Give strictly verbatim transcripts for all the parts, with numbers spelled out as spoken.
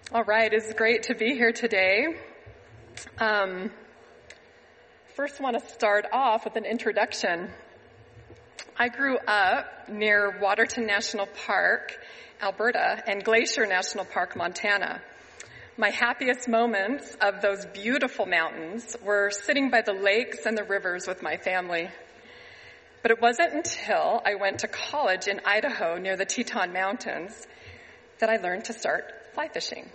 All right, it's great to be here today. Um, first, want to start off with an introduction. I grew up near Waterton National Park, Alberta, and Glacier National Park, Montana. My happiest moments of those beautiful mountains were sitting by the lakes and the rivers with my family. But it wasn't until I went to college in Idaho near the Teton Mountains that I learned to start fly fishing.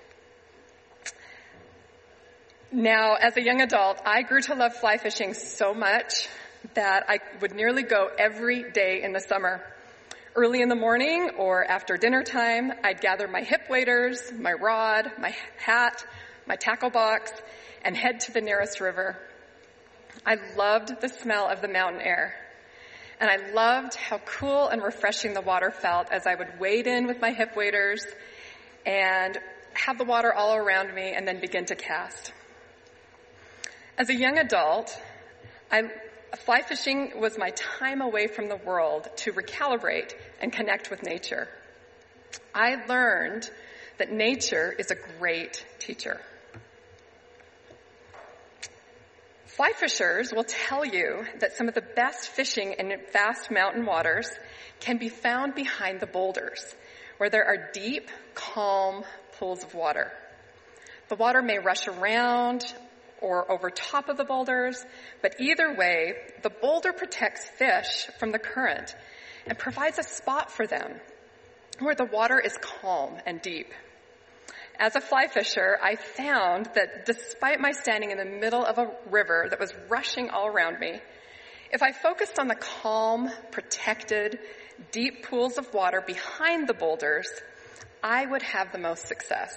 Now, as a young adult, I grew to love fly fishing so much that I would nearly go every day in the summer. Early in the morning or after dinner time, I'd gather my hip waders, my rod, my hat, my tackle box, and head to the nearest river. I loved the smell of the mountain air, and I loved how cool and refreshing the water felt as I would wade in with my hip waders and have the water all around me and then begin to cast. As a young adult, I, fly fishing was my time away from the world to recalibrate and connect with nature. I learned that nature is a great teacher. Fly fishers will tell you that some of the best fishing in vast mountain waters can be found behind the boulders, where there are deep, calm pools of water. The water may rush around or over top of the boulders, but either way, the boulder protects fish from the current and provides a spot for them where the water is calm and deep. As a fly fisher, I found that despite my standing in the middle of a river that was rushing all around me, if I focused on the calm, protected, deep pools of water behind the boulders, I would have the most success.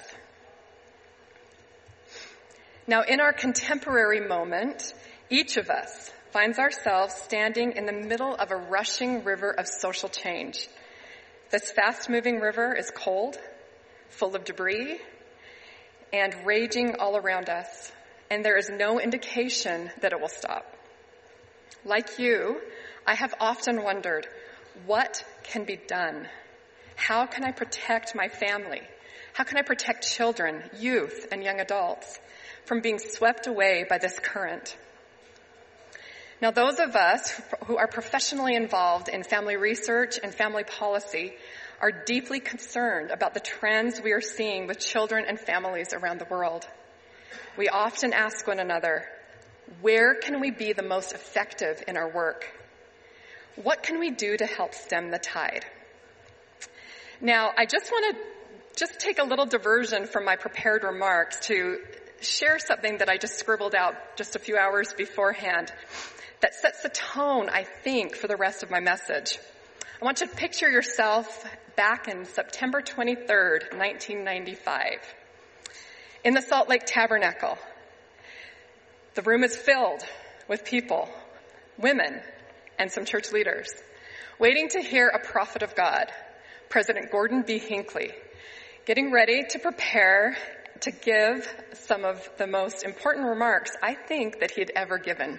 Now, in our contemporary moment, each of us finds ourselves standing in the middle of a rushing river of social change. This fast-moving river is cold, full of debris, and raging all around us, and there is no indication that it will stop. Like you, I have often wondered, what can be done? How can I protect my family? How can I protect children, youth, and young adults from being swept away by this current? Now, those of us who are professionally involved in family research and family policy are deeply concerned about the trends we are seeing with children and families around the world. We often ask one another, where can we be the most effective in our work? What can we do to help stem the tide? Now, I just want to just take a little diversion from my prepared remarks to share something that I just scribbled out just a few hours beforehand that sets the tone, I think, for the rest of my message. I want you to picture yourself back in September twenty-third, nineteen ninety-five, in the Salt Lake Tabernacle. The room is filled with people, women, and some church leaders, waiting to hear a prophet of God, President Gordon B. Hinckley, getting ready to prepare to give some of the most important remarks I think that he had ever given.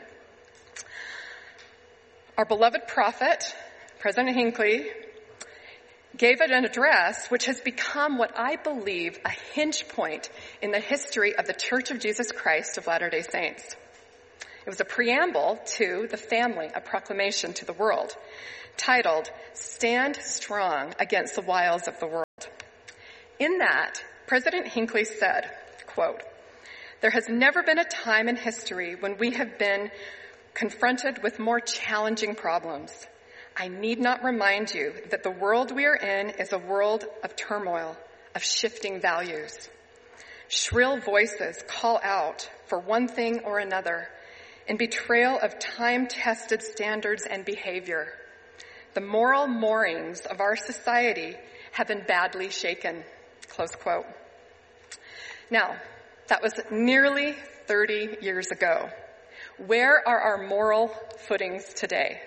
Our beloved prophet, President Hinckley, gave an address which has become what I believe a hinge point in the history of the Church of Jesus Christ of Latter-day Saints. It was a preamble to the family, a proclamation to the world, titled, "Stand Strong Against the Wiles of the World." In that, President Hinckley said, quote, "There has never been a time in history when we have been confronted with more challenging problems. I need not remind you that the world we are in is a world of turmoil, of shifting values. Shrill voices call out for one thing or another in betrayal of time-tested standards and behavior. The moral moorings of our society have been badly shaken." Close quote. Now, that was nearly thirty years ago. Where are our moral footings today?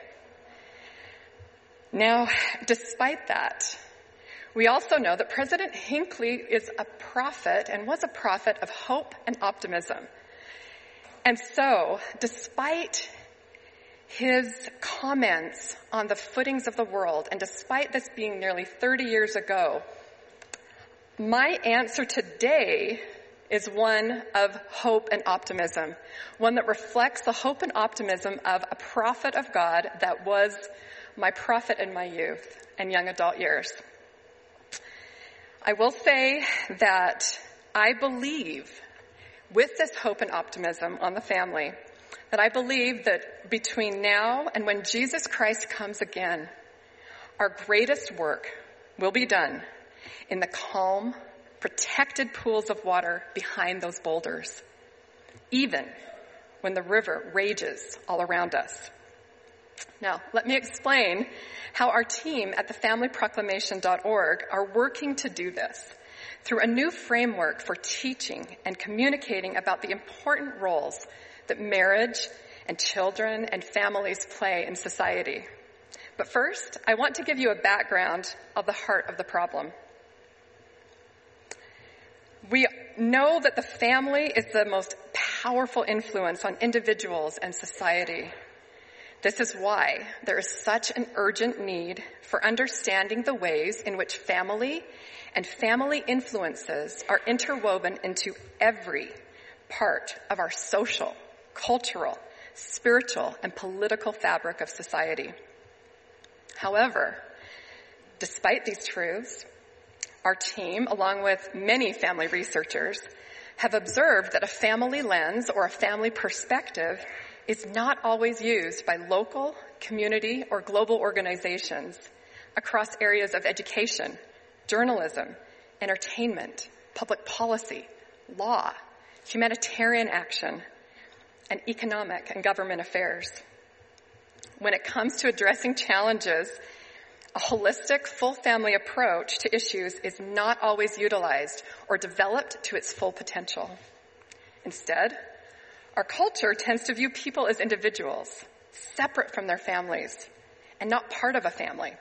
Now, despite that, we also know that President Hinckley is a prophet and was a prophet of hope and optimism. And so, despite his comments on the footings of the world, and despite this being nearly thirty years ago, My answer today is one of hope and optimism, one that reflects the hope and optimism of a prophet of God that was my prophet in my youth and young adult years. I will say that I believe, with this hope and optimism on the family, that I believe that between now and when Jesus Christ comes again, our greatest work will be done in the calm, protected pools of water behind those boulders, even when the river rages all around us. Now, let me explain how our team at the family proclamation dot org are working to do this through a new framework for teaching and communicating about the important roles that marriage and children and families play in society. But first, I want to give you a background of the heart of the problem. We know that the family is the most powerful influence on individuals and society. This is why there is such an urgent need for understanding the ways in which family and family influences are interwoven into every part of our social, cultural, spiritual, and political fabric of society. However, despite these truths, our team, along with many family researchers, have observed that a family lens or a family perspective is not always used by local, community, or global organizations across areas of education, journalism, entertainment, public policy, law, humanitarian action, and economic and government affairs. When it comes to addressing challenges, a holistic, full family approach to issues is not always utilized or developed to its full potential. Instead, our culture tends to view people as individuals, separate from their families, and not part of a family.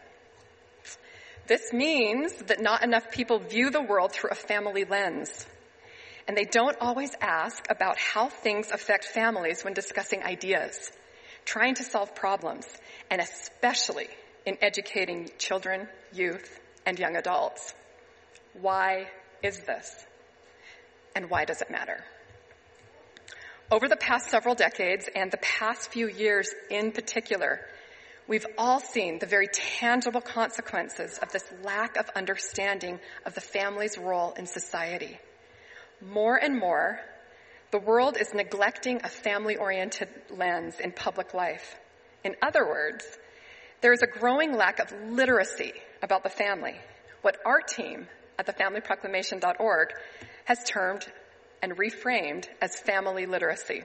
This means that not enough people view the world through a family lens, and they don't always ask about how things affect families when discussing ideas, trying to solve problems, and especially in educating children, youth, and young adults. Why is this? And why does it matter? Over the past several decades, and the past few years in particular, we've all seen the very tangible consequences of this lack of understanding of the family's role in society. More and more, the world is neglecting a family-oriented lens in public life. In other words, there is a growing lack of literacy about the family, what our team at the family proclamation dot org has termed and reframed as family literacy.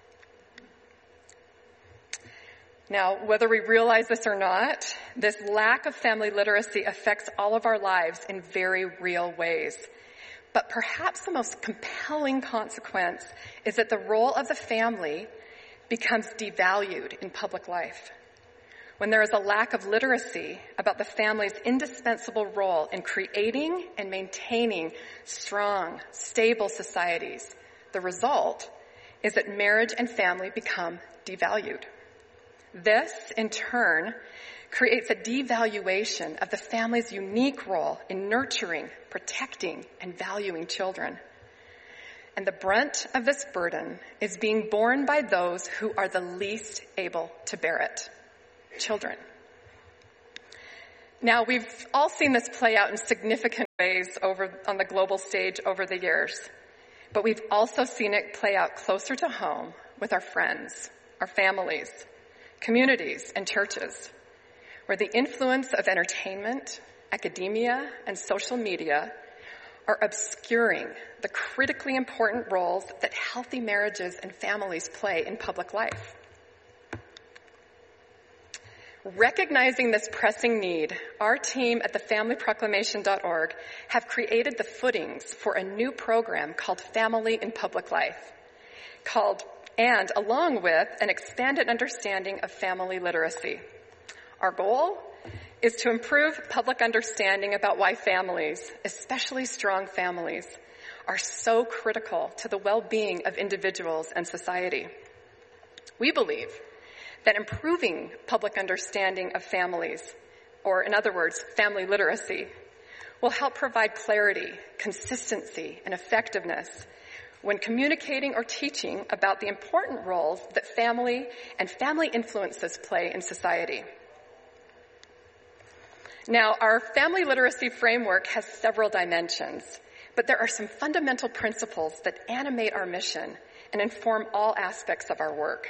Now, whether we realize this or not, this lack of family literacy affects all of our lives in very real ways. But perhaps the most compelling consequence is that the role of the family becomes devalued in public life. When there is a lack of literacy about the family's indispensable role in creating and maintaining strong, stable societies, the result is that marriage and family become devalued. This, in turn, creates a devaluation of the family's unique role in nurturing, protecting, and valuing children. And the brunt of this burden is being borne by those who are the least able to bear it. Children. Now, we've all seen this play out in significant ways over on the global stage over the years, but we've also seen it play out closer to home with our friends, our families, communities, and churches, where the influence of entertainment, academia, and social media are obscuring the critically important roles that healthy marriages and families play in public life. Recognizing this pressing need, our team at the family proclamation dot org have created the footings for a new program called Family in Public Life, called, and along with an expanded understanding of family literacy. Our goal is to improve public understanding about why families, especially strong families, are so critical to the well-being of individuals and society. We believe that improving public understanding of families, or in other words, family literacy, will help provide clarity, consistency, and effectiveness when communicating or teaching about the important roles that family and family influences play in society. Now, our family literacy framework has several dimensions, but there are some fundamental principles that animate our mission and inform all aspects of our work.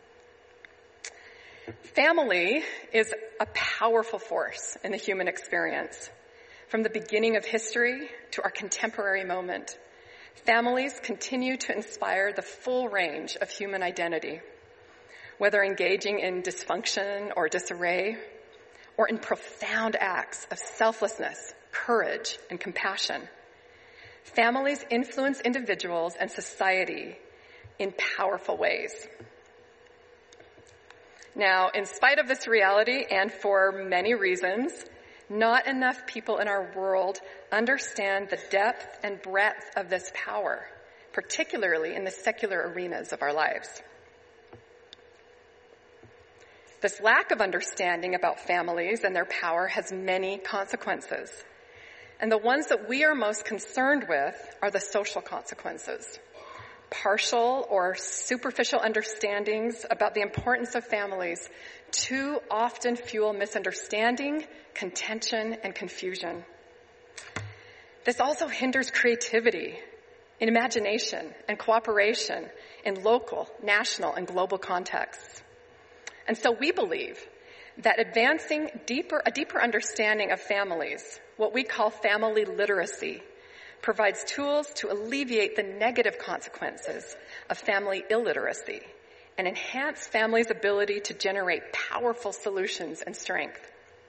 Family is a powerful force in the human experience. From the beginning of history to our contemporary moment, families continue to inspire the full range of human identity, whether engaging in dysfunction or disarray, or in profound acts of selflessness, courage, and compassion. Families influence individuals and society in powerful ways. Now, in spite of this reality, and for many reasons, not enough people in our world understand the depth and breadth of this power, particularly in the secular arenas of our lives. This lack of understanding about families and their power has many consequences. And the ones that we are most concerned with are the social consequences. Partial or superficial understandings about the importance of families too often fuel misunderstanding, contention, and confusion. This also hinders creativity, imagination, and cooperation in local, national, and global contexts. And so we believe that advancing deeper, a deeper understanding of families, what we call family literacy, provides tools to alleviate the negative consequences of family illiteracy and enhance families' ability to generate powerful solutions and strength.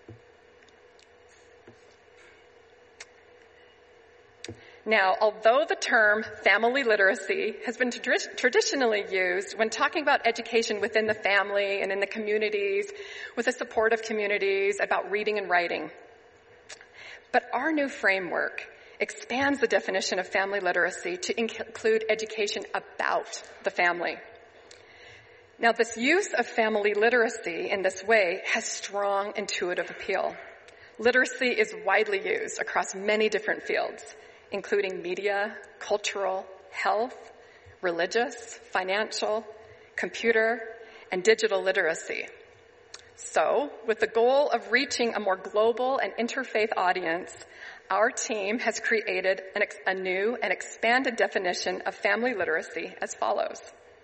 Now, although the term family literacy has been trad- traditionally used when talking about education within the family and in the communities, with the support of communities, about reading and writing, but our new framework expands the definition of family literacy to include education about the family. Now, this use of family literacy in this way has strong intuitive appeal. Literacy is widely used across many different fields, including media, cultural, health, religious, financial, computer, and digital literacy. So, with the goal of reaching a more global and interfaith audience, our team has created an ex- a new and expanded definition of family literacy as follows.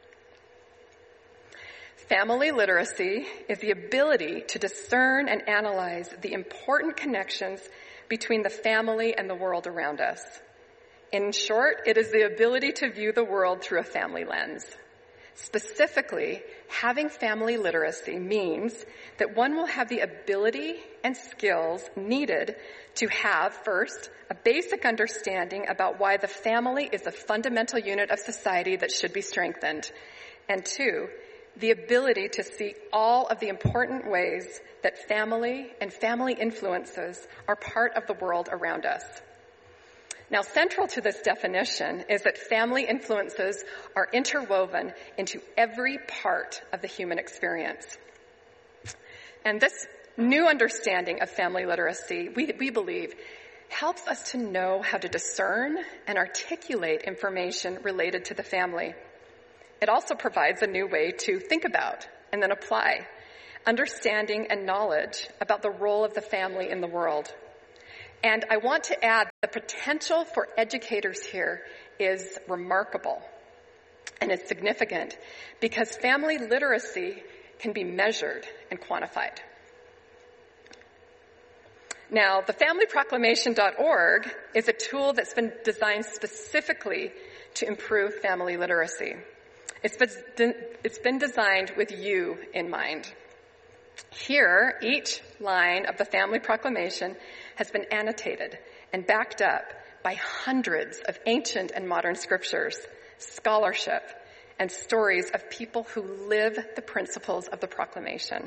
Family literacy is the ability to discern and analyze the important connections between the family and the world around us. In short, it is the ability to view the world through a family lens. Specifically, having family literacy means that one will have the ability and skills needed to have, first, a basic understanding about why the family is a fundamental unit of society that should be strengthened, and two, the ability to see all of the important ways that family and family influences are part of the world around us. Now, central to this definition is that family influences are interwoven into every part of the human experience. And this new understanding of family literacy, we, we believe, helps us to know how to discern and articulate information related to the family. It also provides a new way to think about and then apply understanding and knowledge about the role of the family in the world. And I want to add the potential for educators here is remarkable and it's significant because family literacy can be measured and quantified. Now, the family proclamation dot org is a tool that's been designed specifically to improve family literacy. It's been, it's been designed with you in mind. Here, each line of the Family Proclamation has been annotated and backed up by hundreds of ancient and modern scriptures, scholarship, and stories of people who live the principles of the proclamation.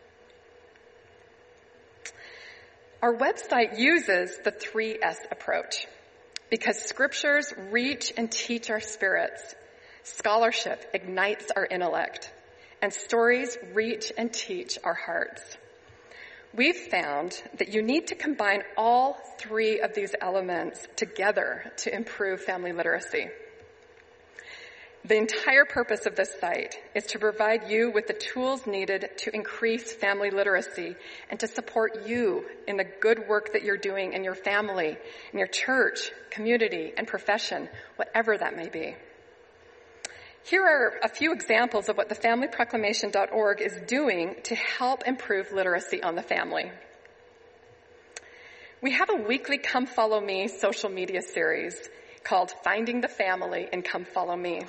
Our website uses the three S approach because scriptures reach and teach our spirits, scholarship ignites our intellect, and stories reach and teach our hearts. we've found that you need to combine all three of these elements together to improve family literacy. The entire purpose of this site is to provide you with the tools needed to increase family literacy and to support you in the good work that you're doing in your family, in your church, community, and profession, whatever that may be. Here are a few examples of what the family proclamation dot org is doing to help improve literacy on the family. We have a weekly Come Follow Me social media series called Finding the Family in Come Follow Me.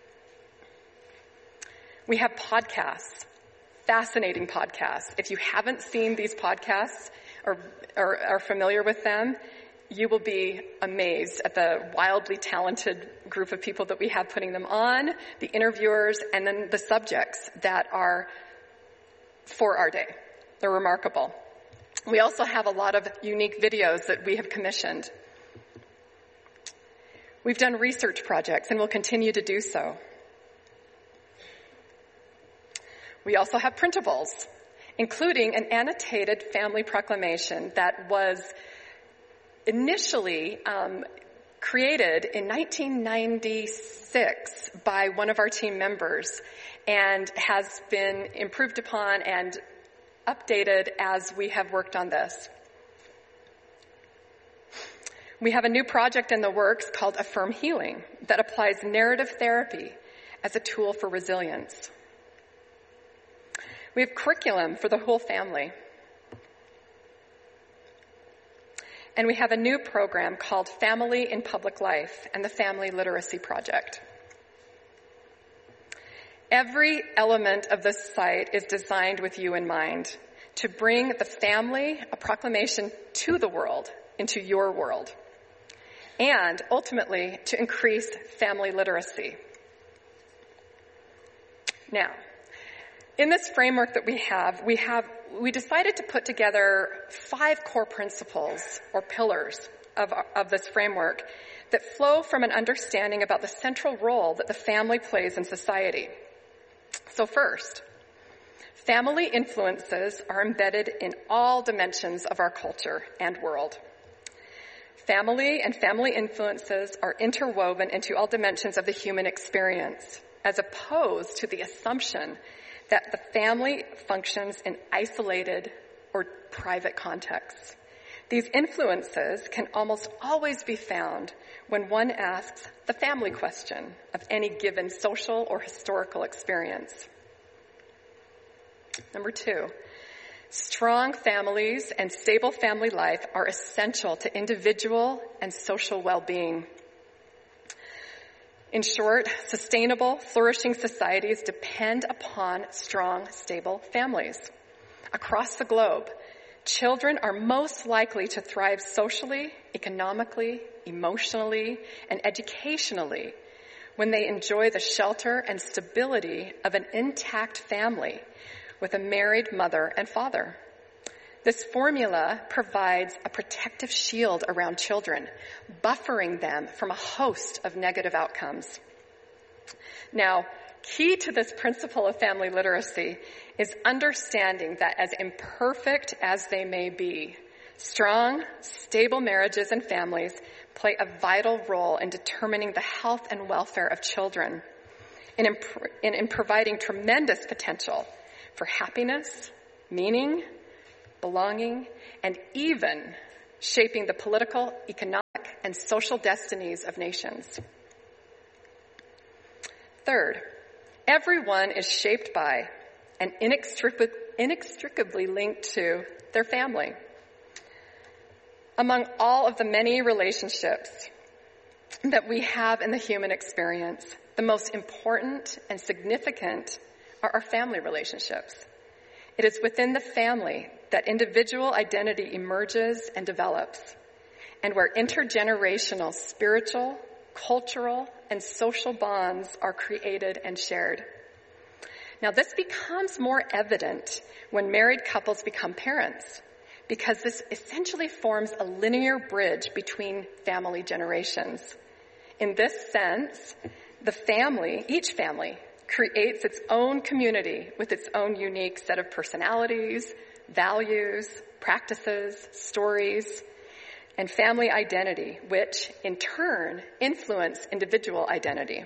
We have podcasts, fascinating podcasts. If you haven't seen these podcasts or, or are familiar with them, you will be amazed at the wildly talented group of people that we have putting them on, the interviewers, and then the subjects that are for our day. They're remarkable. We also have a lot of unique videos that we have commissioned. We've done research projects and will continue to do so. We also have printables, including an annotated family proclamation that was initially um, created in nineteen ninety-six by one of our team members and has been improved upon and updated as we have worked on this. We have a new project in the works called Affirm Healing that applies narrative therapy as a tool for resilience. We have curriculum for the whole family. And we have a new program called Family in Public Life and the Family Literacy Project. Every element of this site is designed with you in mind to bring the family, a proclamation to the world, into your world, and ultimately to increase family literacy. Now, in this framework that we have, we have we decided to put together five core principles or pillars of, of this framework that flow from an understanding about the central role that the family plays in society. So first, family influences are embedded in all dimensions of our culture and world. Family and family influences are interwoven into all dimensions of the human experience, as opposed to the assumption that the family functions in isolated or private contexts. These influences can almost always be found when one asks the family question of any given social or historical experience. Number two, strong families and stable family life are essential to individual and social well-being. In short, sustainable, flourishing societies depend upon strong, stable families. Across the globe, children are most likely to thrive socially, economically, emotionally, and educationally when they enjoy the shelter and stability of an intact family with a married mother and father. This formula provides a protective shield around children, buffering them from a host of negative outcomes. Now, key to this principle of family literacy is understanding that as imperfect as they may be, strong, stable marriages and families play a vital role in determining the health and welfare of children, in, imp- in, in providing tremendous potential for happiness, meaning, belonging, and even shaping the political, economic, and social destinies of nations. Third, everyone is shaped by and inextric- inextricably linked to their family. Among all of the many relationships that we have in the human experience, the most important and significant are our family relationships. It is within the family that individual identity emerges and develops, and where intergenerational spiritual, cultural, and social bonds are created and shared. Now, this becomes more evident when married couples become parents, because this essentially forms a linear bridge between family generations. In this sense, the family, each family, creates its own community with its own unique set of personalities, values, practices, stories, and family identity, which in turn influence individual identity.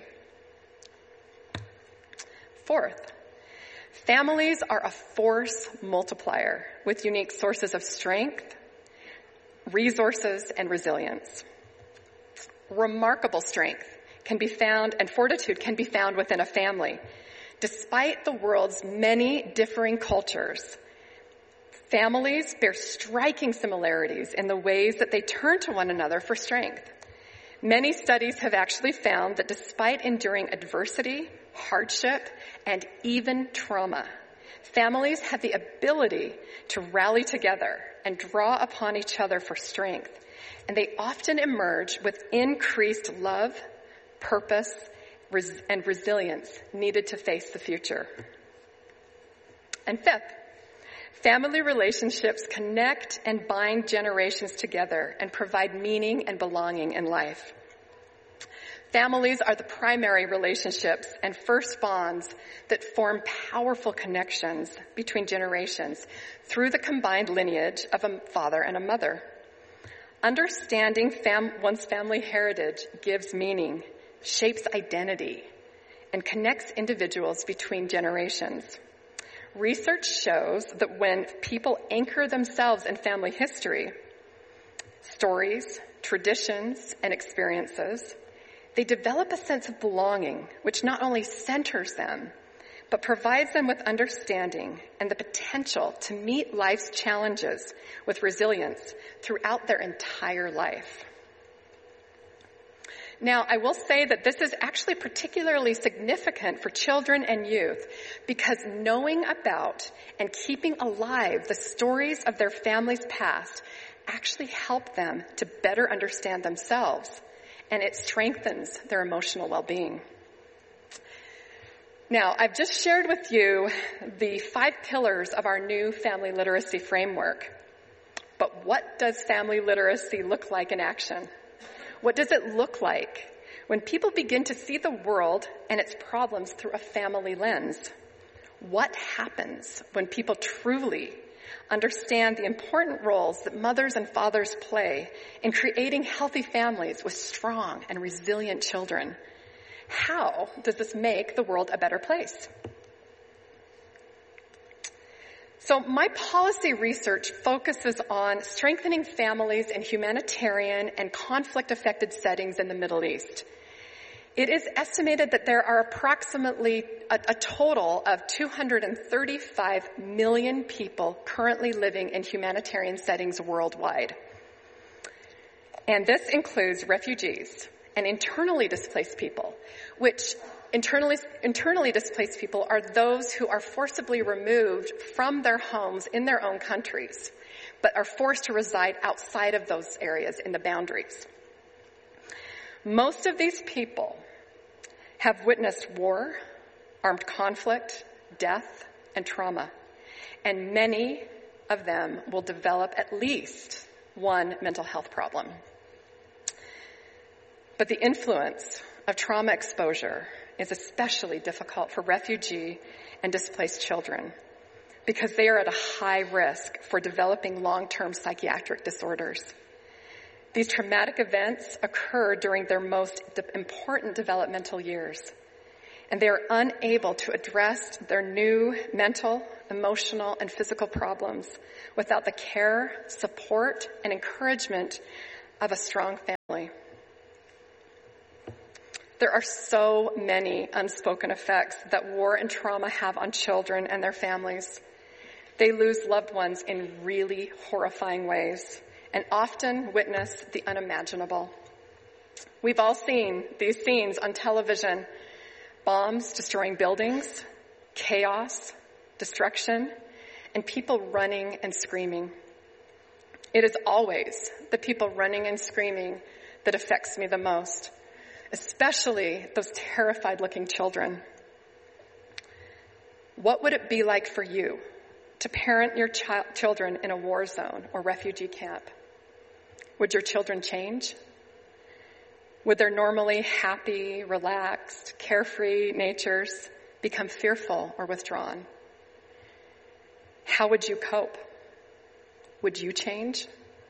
Fourth, families are a force multiplier with unique sources of strength, resources, and resilience. Remarkable strength can be found and fortitude can be found within a family. Despite the world's many differing cultures, families bear striking similarities in the ways that they turn to one another for strength. Many studies have actually found that despite enduring adversity, hardship, and even trauma, families have the ability to rally together and draw upon each other for strength, and they often emerge with increased love, purpose, res- and resilience needed to face the future. And fifth, family relationships connect and bind generations together and provide meaning and belonging in life. Families are the primary relationships and first bonds that form powerful connections between generations through the combined lineage of a father and a mother. Understanding fam- one's family heritage gives meaning, shapes identity, and connects individuals between generations. Research shows that when people anchor themselves in family history, stories, traditions, and experiences, they develop a sense of belonging, which not only centers them, but provides them with understanding and the potential to meet life's challenges with resilience throughout their entire life. Now, I will say that this is actually particularly significant for children and youth because knowing about and keeping alive the stories of their family's past actually help them to better understand themselves, and it strengthens their emotional well-being. Now, I've just shared with you the five pillars of our new family literacy framework. But what does family literacy look like in action? What does it look like when people begin to see the world and its problems through a family lens? What happens when people truly understand the important roles that mothers and fathers play in creating healthy families with strong and resilient children? How does this make the world a better place? So my policy research focuses on strengthening families in humanitarian and conflict-affected settings in the Middle East. It is estimated that there are approximately a, a total of two hundred thirty-five million people currently living in humanitarian settings worldwide. And this includes refugees and internally displaced people, which internally, internally displaced people are those who are forcibly removed from their homes in their own countries, but are forced to reside outside of those areas in the boundaries. Most of these people have witnessed war, armed conflict, death, and trauma, and many of them will develop at least one mental health problem. But the influence of trauma exposure is especially difficult for refugee and displaced children because they are at a high risk for developing long-term psychiatric disorders. These traumatic events occur during their most de- important developmental years, and they are unable to address their new mental, emotional, and physical problems without the care, support, and encouragement of a strong family. There are so many unspoken effects that war and trauma have on children and their families. They lose loved ones in really horrifying ways and often witness the unimaginable. We've all seen these scenes on television: bombs destroying buildings, chaos, destruction, and people running and screaming. It is always the people running and screaming that affects me the most, especially those terrified-looking children. What would it be like for you to parent your chi- children in a war zone or refugee camp? Would your children change? Would their normally happy, relaxed, carefree natures become fearful or withdrawn? How would you cope Would you change?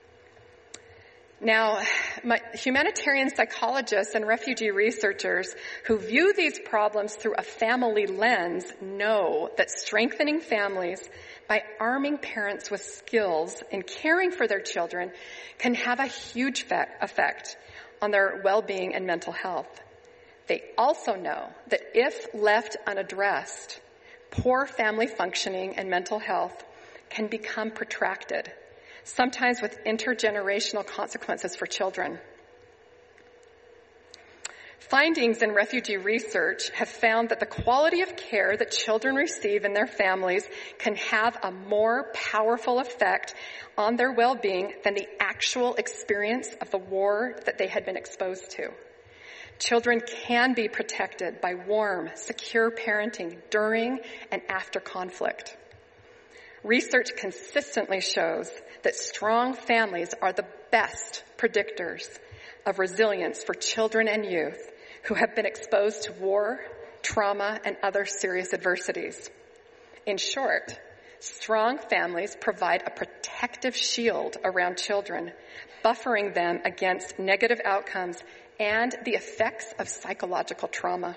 Now, my humanitarian psychologists and refugee researchers who view these problems through a family lens know that strengthening families by arming parents with skills in caring for their children can have a huge effect on their well-being and mental health. They also know that if left unaddressed, poor family functioning and mental health can become protracted, sometimes with intergenerational consequences for children. Findings in refugee research have found that the quality of care that children receive in their families can have a more powerful effect on their well-being than the actual experience of the war that they had been exposed to. Children can be protected by warm, secure parenting during and after conflict. Research consistently shows that strong families are the best predictors of resilience for children and youth who have been exposed to war, trauma, and other serious adversities. In short, strong families provide a protective shield around children, buffering them against negative outcomes and the effects of psychological trauma.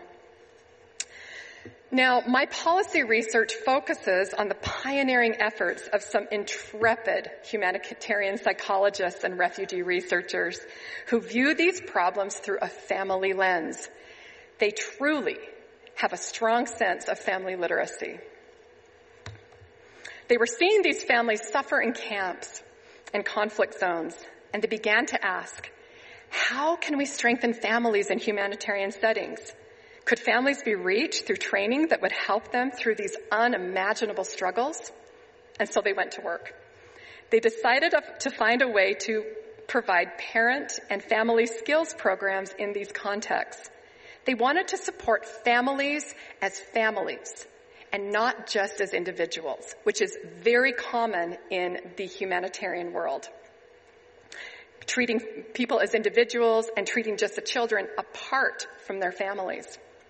Now, my policy research focuses on the pioneering efforts of some intrepid humanitarian psychologists and refugee researchers who view these problems through a family lens. They truly have a strong sense of family literacy. They were seeing these families suffer in camps and conflict zones, and they began to ask, how can we strengthen families in humanitarian settings? Could families be reached through training that would help them through these unimaginable struggles? And so they went to work. They decided to find a way to provide parent and family skills programs in these contexts. They wanted to support families as families and not just as individuals, which is very common in the humanitarian world. Treating people as individuals and treating just the children apart from their families.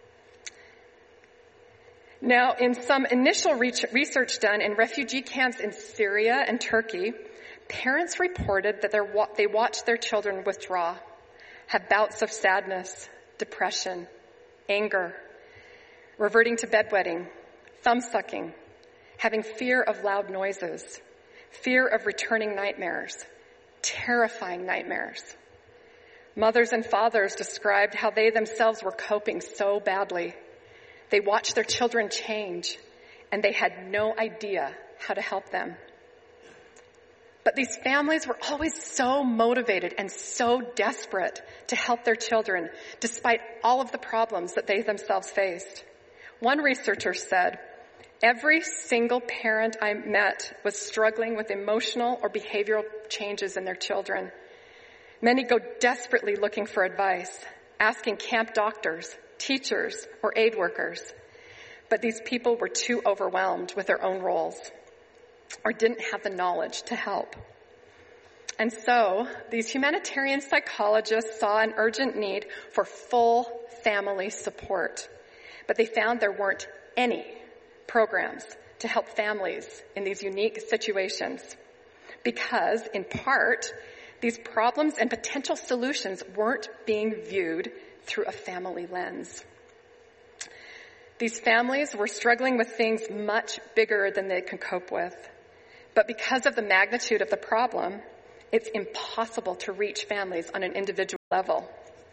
Now, in some initial research done in refugee camps in Syria and Turkey, parents reported that they watched their children withdraw, have bouts of sadness, depression, anger, reverting to bedwetting, thumb-sucking, having fear of loud noises, fear of returning nightmares, terrifying nightmares. Mothers and fathers described how they themselves were coping so badly. They watched their children change, and they had no idea how to help them. But these families were always so motivated and so desperate to help their children, despite all of the problems that they themselves faced. One researcher said, every single parent I met was struggling with emotional or behavioral changes in their children. Many go desperately looking for advice, asking camp doctors, teachers, or aid workers. But these people were too overwhelmed with their own roles or didn't have the knowledge to help. And so, these humanitarian psychologists saw an urgent need for full family support. But they found there weren't any programs to help families in these unique situations because, in part, these problems and potential solutions weren't being viewed through a family lens. These families were struggling with things much bigger than they could cope with. But because of the magnitude of the problem, it's impossible to reach families on an individual level.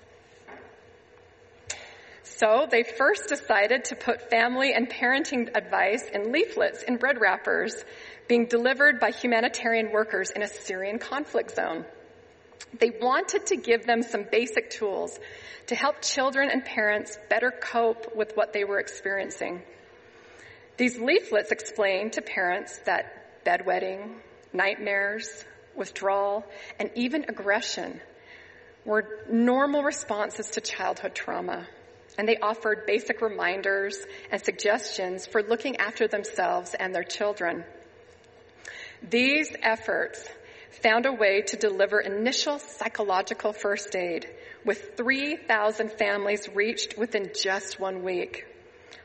So they first decided to put family and parenting advice in leaflets in bread wrappers being delivered by humanitarian workers in a Syrian conflict zone. They wanted to give them some basic tools to help children and parents better cope with what they were experiencing. These leaflets explained to parents that bedwetting, nightmares, withdrawal, and even aggression were normal responses to childhood trauma. And they offered basic reminders and suggestions for looking after themselves and their children. These efforts found a way to deliver initial psychological first aid, with three thousand families reached within just one week.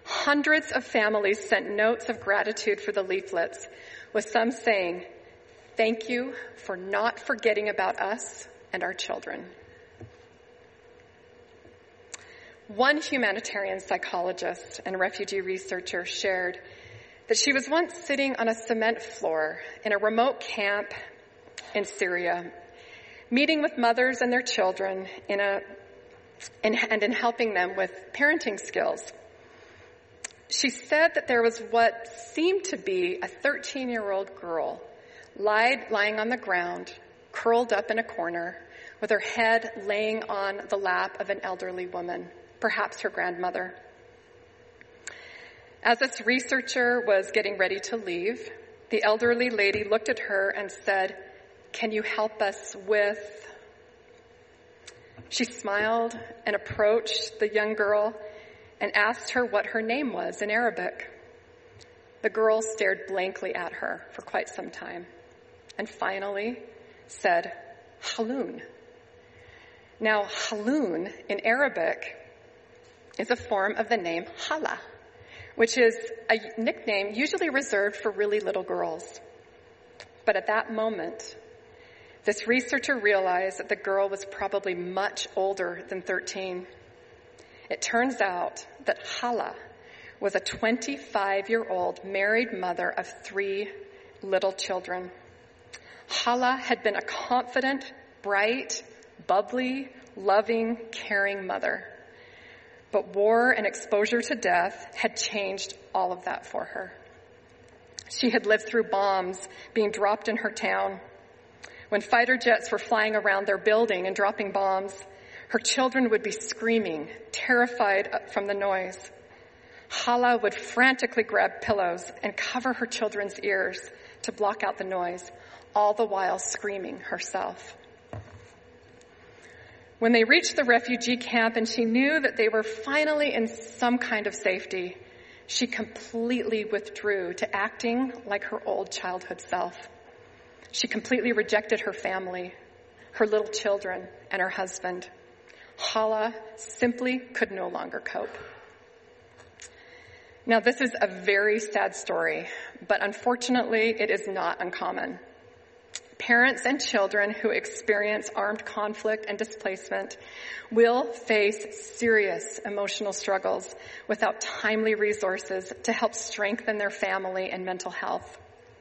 Hundreds of families sent notes of gratitude for the leaflets, with some saying, thank you for not forgetting about us and our children. One humanitarian psychologist and refugee researcher shared that she was once sitting on a cement floor in a remote camp in Syria, meeting with mothers and their children in a, in, and in helping them with parenting skills. She said that there was what seemed to be a thirteen-year-old girl lied, lying on the ground, curled up in a corner, with her head laying on the lap of an elderly woman, perhaps her grandmother. As this researcher was getting ready to leave, the elderly lady looked at her and said, "Can you help us with?" She smiled and approached the young girl and asked her what her name was in Arabic. The girl stared blankly at her for quite some time and finally said, "Haloon." Now, Haloon in Arabic is a form of the name Hala, which is a nickname usually reserved for really little girls. But at that moment, this researcher realized that the girl was probably much older than thirteen. It turns out that Hala was a twenty-five-year-old married mother of three little children. Hala had been a confident, bright, bubbly, loving, caring mother. But war and exposure to death had changed all of that for her. She had lived through bombs being dropped in her town. When fighter jets were flying around their building and dropping bombs, her children would be screaming, terrified from the noise. Hala would frantically grab pillows and cover her children's ears to block out the noise, all the while screaming herself. When they reached the refugee camp and she knew that they were finally in some kind of safety, she completely withdrew to acting like her old childhood self. She completely rejected her family, her little children, and her husband. Hala simply could no longer cope. Now, this is a very sad story, but unfortunately, it is not uncommon. Parents and children who experience armed conflict and displacement will face serious emotional struggles without timely resources to help strengthen their family and mental health.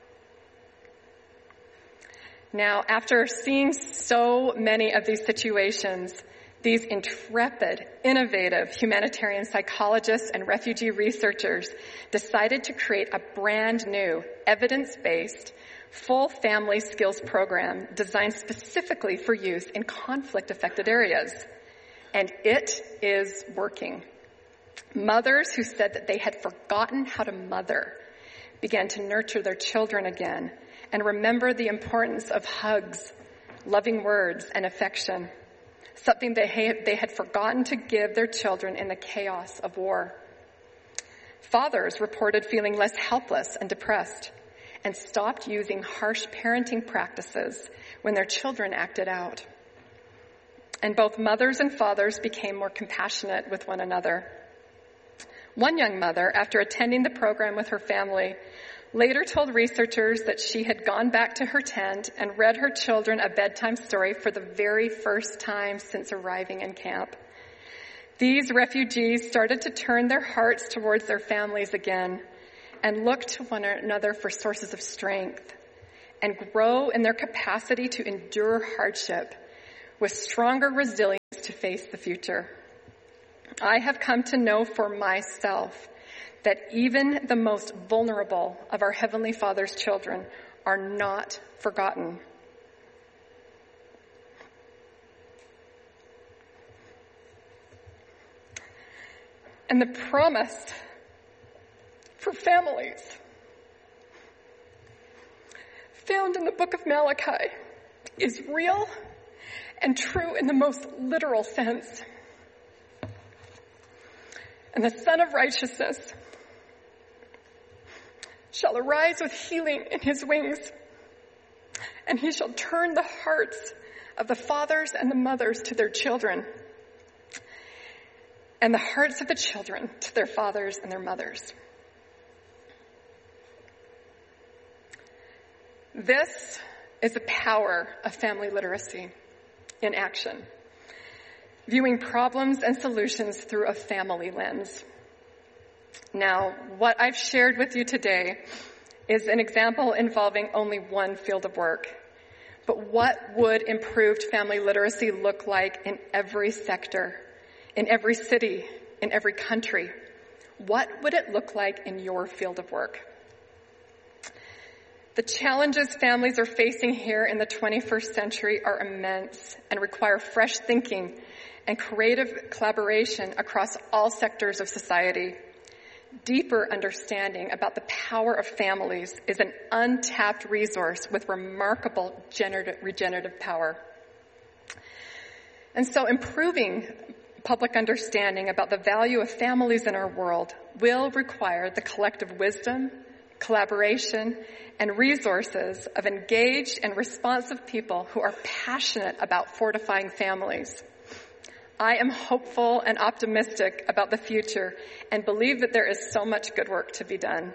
Now, after seeing so many of these situations, these intrepid, innovative humanitarian psychologists and refugee researchers decided to create a brand new, evidence-based, full family skills program designed specifically for youth in conflict-affected areas. And it is working. Mothers who said that they had forgotten how to mother began to nurture their children again and remember the importance of hugs, loving words, and affection, something they had forgotten to give their children in the chaos of war. Fathers reported feeling less helpless and depressed, and stopped using harsh parenting practices when their children acted out. And both mothers and fathers became more compassionate with one another. One young mother, after attending the program with her family, later told researchers that she had gone back to her tent and read her children a bedtime story for the very first time since arriving in camp. These refugees started to turn their hearts towards their families again, and look to one another for sources of strength, and grow in their capacity to endure hardship with stronger resilience to face the future. I have come to know for myself that even the most vulnerable of our Heavenly Father's children are not forgotten. And the promise for families found in the book of Malachi is real and true in the most literal sense. And the Son of Righteousness shall arise with healing in his wings, and he shall turn the hearts of the fathers and the mothers to their children, and the hearts of the children to their fathers and their mothers. This is the power of family literacy in action, viewing problems and solutions through a family lens. Now, what I've shared with you today is an example involving only one field of work. But what would improved family literacy look like in every sector, in every city, in every country? What would it look like in your field of work? The challenges families are facing here in the twenty-first century are immense and require fresh thinking and creative collaboration across all sectors of society. Deeper understanding about the power of families is an untapped resource with remarkable generative, regenerative power. And so improving public understanding about the value of families in our world will require the collective wisdom, collaboration, and resources of engaged and responsive people who are passionate about fortifying families. I am hopeful and optimistic about the future and believe that there is so much good work to be done.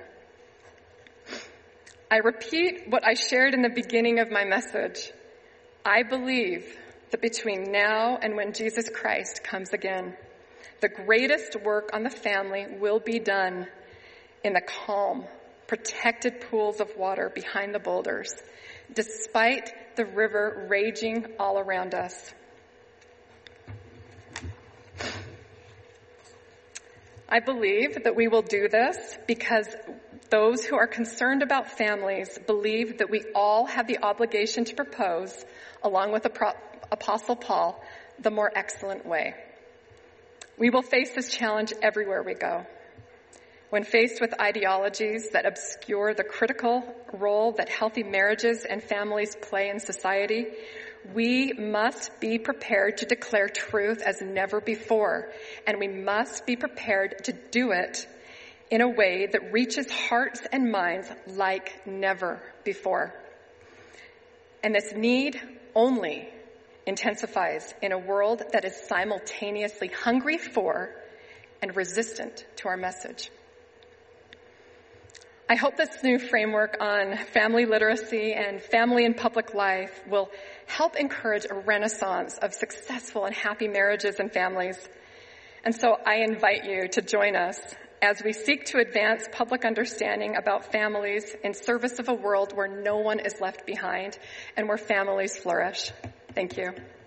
I repeat what I shared in the beginning of my message. I believe that between now and when Jesus Christ comes again, the greatest work on the family will be done in the calm, protected pools of water behind the boulders, despite the river raging all around us. I believe that we will do this because those who are concerned about families believe that we all have the obligation to propose, along with the Pro- Apostle Paul, the more excellent way. We will face this challenge everywhere we go. When faced with ideologies that obscure the critical role that healthy marriages and families play in society, we must be prepared to declare truth as never before, and we must be prepared to do it in a way that reaches hearts and minds like never before. And this need only intensifies in a world that is simultaneously hungry for and resistant to our message. I hope this new framework on family literacy and family in public life will help encourage a renaissance of successful and happy marriages and families. And so I invite you to join us as we seek to advance public understanding about families in service of a world where no one is left behind and where families flourish. Thank you.